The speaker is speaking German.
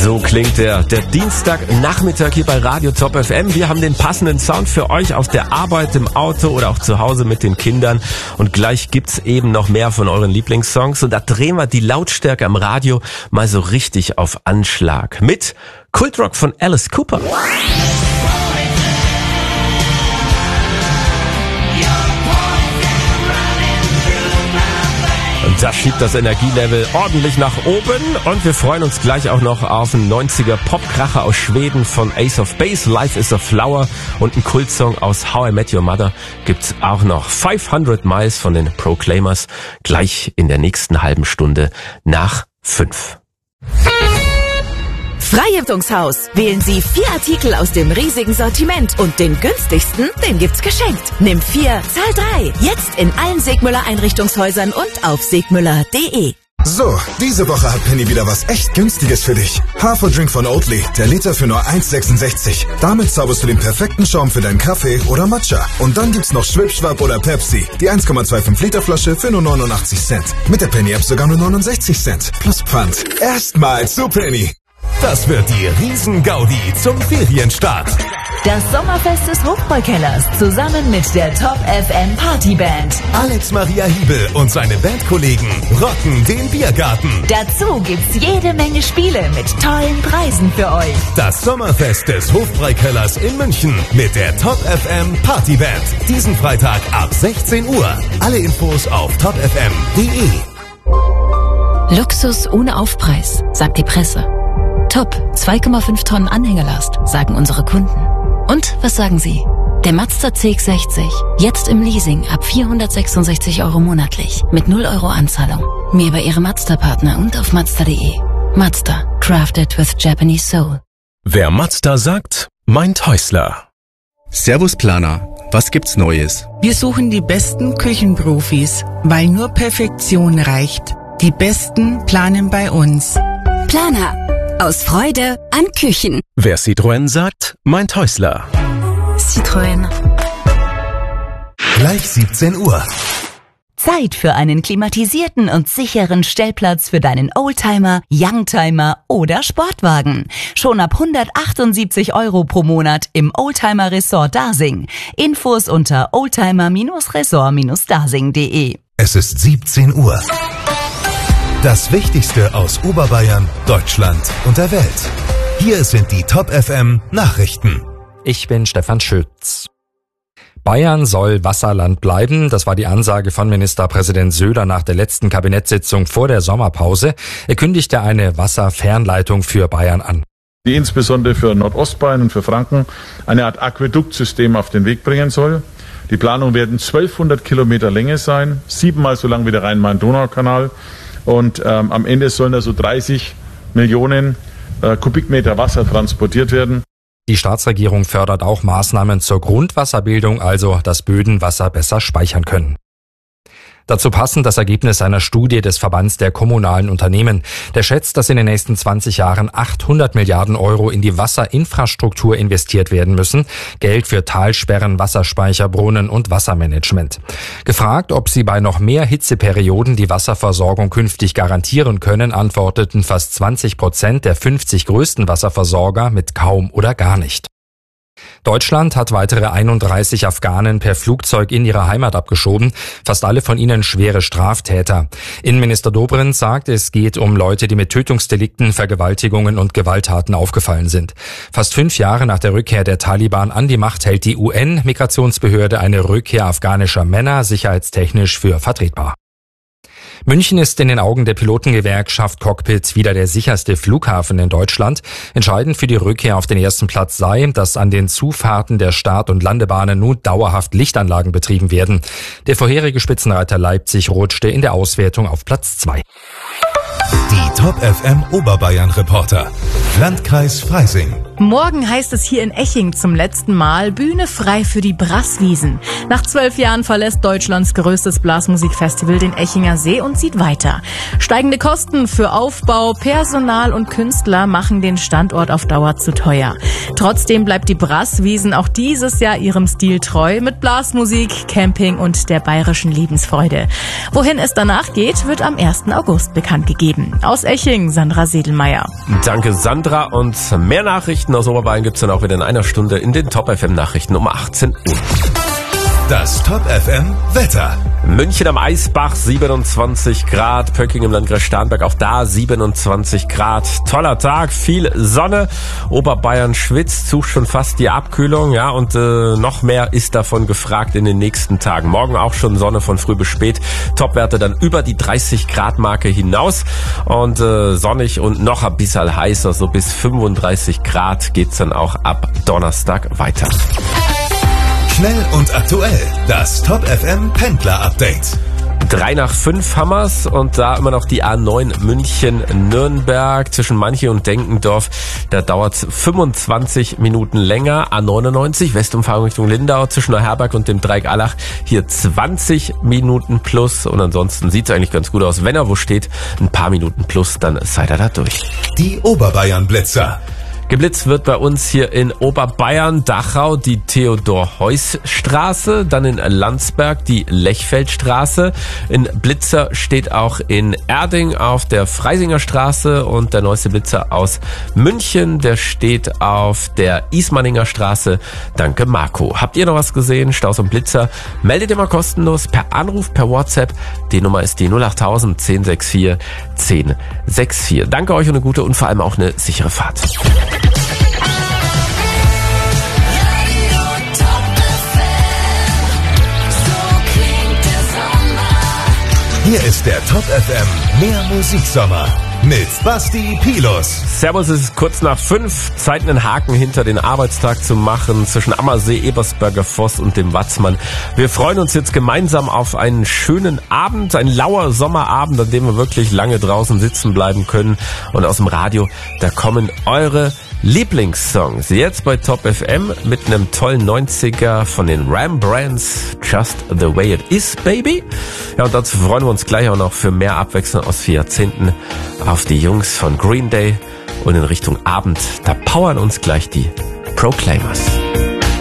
So klingt der Dienstagnachmittag hier bei Radio Top FM. Wir haben den passenden Sound für euch auf der Arbeit, im Auto oder auch zu Hause mit den Kindern. Und gleich gibt's eben noch mehr von euren Lieblingssongs. Und da drehen wir die Lautstärke am Radio mal so richtig auf Anschlag. Mit Kultrock von Alice Cooper. Und das schiebt das Energielevel ordentlich nach oben. Und wir freuen uns gleich auch noch auf einen 90er Popkracher aus Schweden von Ace of Base, Life is a Flower. Und einen Kultsong aus How I Met Your Mother gibt's auch noch. 500 Miles von den Proclaimers gleich in der nächsten halben Stunde nach 5. Freiheitungshaus. Wählen Sie 4 Artikel aus dem riesigen Sortiment und den günstigsten, den gibt's geschenkt. Nimm 4, zahl 3. Jetzt in allen Segmüller Einrichtungshäusern und auf segmüller.de. So, diese Woche hat Penny wieder was echt Günstiges für dich. Haferdrink von Oatly, der Liter für nur 1,66. Damit zauberst du den perfekten Schaum für deinen Kaffee oder Matcha. Und dann gibt's noch Schwipschwap oder Pepsi, die 1,25 Liter Flasche für nur 89 Cent. Mit der Penny-App sogar nur 69 Cent. Plus Pfand. Erstmal zu Penny. Das wird die Riesen-Gaudi zum Ferienstart. Das Sommerfest des Hofbräukellers zusammen mit der Top FM Partyband. Alex Maria Hiebel und seine Bandkollegen rocken den Biergarten. Dazu gibt's jede Menge Spiele mit tollen Preisen für euch. Das Sommerfest des Hofbräukellers in München mit der Top FM Partyband. Diesen Freitag ab 16 Uhr. Alle Infos auf topfm.de. Luxus ohne Aufpreis, sagt die Presse. Top, 2,5 Tonnen Anhängerlast, sagen unsere Kunden. Und was sagen Sie? Der Mazda CX-60, jetzt im Leasing ab 466 € monatlich, mit 0 € Anzahlung. Mehr bei Ihrem Mazda-Partner und auf Mazda.de. Mazda, crafted with Japanese soul. Wer Mazda sagt, meint Häusler. Servus Planer, was gibt's Neues? Wir suchen die besten Küchenprofis, weil nur Perfektion reicht. Die Besten planen bei uns. Planer. Aus Freude an Küchen. Wer Citroën sagt, meint Häusler. Citroën. Gleich 17 Uhr. Zeit für einen klimatisierten und sicheren Stellplatz für deinen Oldtimer, Youngtimer oder Sportwagen. Schon ab 178 € pro Monat im Oldtimer Resort Dasing. Infos unter oldtimer-resort-dasing.de. Es ist 17 Uhr. Das Wichtigste aus Oberbayern, Deutschland und der Welt. Hier sind die Top FM Nachrichten. Ich bin Stefan Schütz. Bayern soll Wasserland bleiben. Das war die Ansage von Ministerpräsident Söder nach der letzten Kabinettssitzung vor der Sommerpause. Er kündigte eine Wasserfernleitung für Bayern an, die insbesondere für Nordostbayern und für Franken eine Art Aquäduktsystem auf den Weg bringen soll. Die Planungen werden 1200 Kilometer Länge sein, 7-mal so lang wie der Rhein-Main-Donau-Kanal. Und am Ende sollen da so 30 Millionen Kubikmeter Wasser transportiert werden. Die Staatsregierung fördert auch Maßnahmen zur Grundwasserbildung, also dass Böden Wasser besser speichern können. Dazu passend das Ergebnis einer Studie des Verbands der kommunalen Unternehmen. Der schätzt, dass in den nächsten 20 Jahren 800 Milliarden € in die Wasserinfrastruktur investiert werden müssen. Geld für Talsperren, Wasserspeicher, Brunnen und Wassermanagement. Gefragt, ob sie bei noch mehr Hitzeperioden die Wasserversorgung künftig garantieren können, antworteten fast 20% der 50 größten Wasserversorger mit kaum oder gar nicht. Deutschland hat weitere 31 Afghanen per Flugzeug in ihre Heimat abgeschoben, fast alle von ihnen schwere Straftäter. Innenminister Dobrindt sagt, es geht um Leute, die mit Tötungsdelikten, Vergewaltigungen und Gewalttaten aufgefallen sind. Fast 5 Jahre nach der Rückkehr der Taliban an die Macht hält die UN-Migrationsbehörde eine Rückkehr afghanischer Männer sicherheitstechnisch für vertretbar. München ist in den Augen der Pilotengewerkschaft Cockpit wieder der sicherste Flughafen in Deutschland. Entscheidend für die Rückkehr auf den ersten Platz sei, dass an den Zufahrten der Start- und Landebahnen nun dauerhaft Lichtanlagen betrieben werden. Der vorherige Spitzenreiter Leipzig rutschte in der Auswertung auf Platz 2. Die Top FM Oberbayern Reporter. Landkreis Freising. Morgen heißt es hier in Eching zum letzten Mal Bühne frei für die Brasswiesen. Nach 12 Jahren verlässt Deutschlands größtes Blasmusikfestival den Echinger See und zieht weiter. Steigende Kosten für Aufbau, Personal und Künstler machen den Standort auf Dauer zu teuer. Trotzdem bleibt die Brasswiesen auch dieses Jahr ihrem Stil treu mit Blasmusik, Camping und der bayerischen Lebensfreude. Wohin es danach geht, wird am 1. August bekannt gegeben. erleben. Aus Eching, Sandra Sedelmeier. Danke, Sandra. Und mehr Nachrichten aus Oberbayern gibt's dann auch wieder in einer Stunde in den Top FM Nachrichten um 18 Uhr. Das Top FM Wetter. München am Eisbach 27 Grad, Pöcking im Landkreis Starnberg auch da 27 Grad. Toller Tag, viel Sonne. Oberbayern schwitzt, sucht schon fast die Abkühlung, ja, und noch mehr ist davon gefragt in den nächsten Tagen. Morgen auch schon Sonne von früh bis spät. Topwerte dann über die 30 Grad Marke hinaus und sonnig und noch ein bisschen heißer, so bis 35 Grad geht's dann auch ab Donnerstag weiter. Schnell und aktuell, das Top FM Pendler Update. 3 nach 5 haben wir's und da immer noch die A9 München-Nürnberg zwischen Manche und Denkendorf. Da dauert's 25 Minuten länger. A99 Westumfahrung Richtung Lindau zwischen Neuherberg und dem Dreieck Allach. Hier 20 Minuten plus und ansonsten sieht's eigentlich ganz gut aus. Wenn er wo steht, ein paar Minuten plus, dann seid ihr da durch. Die Oberbayern-Blitzer. Geblitzt wird bei uns hier in Oberbayern, Dachau die Theodor-Heuss-Straße, dann in Landsberg die Lechfeldstraße. In Blitzer steht auch in Erding auf der Freisinger Straße und der neueste Blitzer aus München, der steht auf der Ismaninger Straße. Danke Marco. Habt ihr noch was gesehen? Staus und Blitzer? Meldet ihr mal kostenlos per Anruf, per WhatsApp. Die Nummer ist die 08000 1064 1064. Danke euch und eine gute und vor allem auch eine sichere Fahrt. Hier ist der Top FM Mehr Musiksommer mit Basti Pilus. Servus, es ist kurz nach 5. Zeit, einen Haken hinter den Arbeitstag zu machen zwischen Ammersee, Ebersberger Forst und dem Watzmann. Wir freuen uns jetzt gemeinsam auf einen schönen Abend, ein lauer Sommerabend, an dem wir wirklich lange draußen sitzen bleiben können. Und aus dem Radio, da kommen eure Lieblingssongs. Jetzt bei Top FM mit einem tollen 90er von den Rembrandts, Just the Way It Is, Baby. Ja, und dazu freuen wir uns gleich auch noch für mehr Abwechslung aus 4 Jahrzehnten auf die Jungs von Green Day. Und in Richtung Abend, da powern uns gleich die Proclaimers.